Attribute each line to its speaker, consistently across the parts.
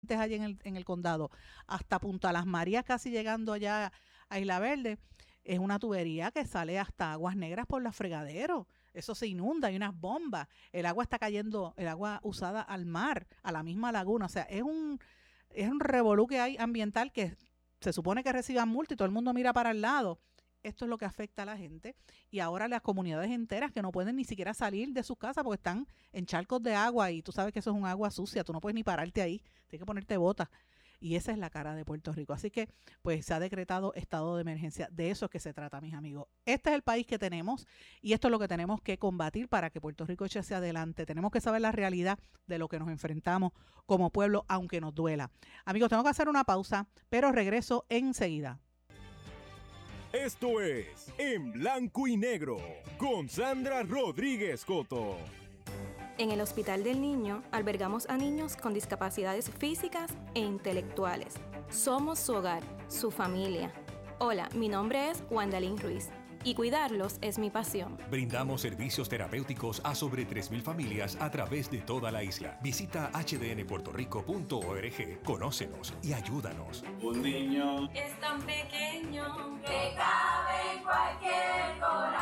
Speaker 1: allí en el condado, hasta Punta Las Marías, casi llegando allá a Isla Verde, es una tubería que sale hasta Aguas Negras por los fregaderos. Eso se inunda, hay unas bombas, el agua está cayendo, el agua usada al mar, a la misma laguna. O sea, es un revolú que hay ambiental que se supone que reciban multa y todo el mundo mira para el lado. Esto es lo que afecta a la gente y ahora las comunidades enteras que no pueden ni siquiera salir de sus casas porque están en charcos de agua y tú sabes que eso es un agua sucia, tú no puedes ni pararte ahí, tienes que ponerte botas. Y esa es la cara de Puerto Rico. Así que, pues, se ha decretado estado de emergencia. De eso es que se trata, mis amigos. Este es el país que tenemos y esto es lo que tenemos que combatir para que Puerto Rico eche hacia adelante. Tenemos que saber la realidad de lo que nos enfrentamos como pueblo, aunque nos duela. Amigos, tengo que hacer una pausa, pero regreso enseguida.
Speaker 2: Esto es En Blanco y Negro con Sandra Rodríguez Coto.
Speaker 3: En el Hospital del Niño albergamos a niños con discapacidades físicas e intelectuales. Somos su hogar, su familia. Hola, mi nombre es Wandalín Ruiz y cuidarlos es mi pasión.
Speaker 4: Brindamos servicios terapéuticos a sobre 3,000 familias a través de toda la isla. Visita hdnpuertorico.org, conócenos y ayúdanos.
Speaker 5: Un niño
Speaker 6: es tan pequeño
Speaker 7: que cabe en cualquier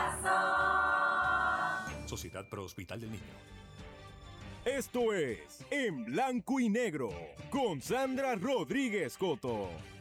Speaker 7: corazón.
Speaker 4: Sociedad Pro Hospital del Niño.
Speaker 2: Esto es En Blanco y Negro con Sandra Rodríguez Coto.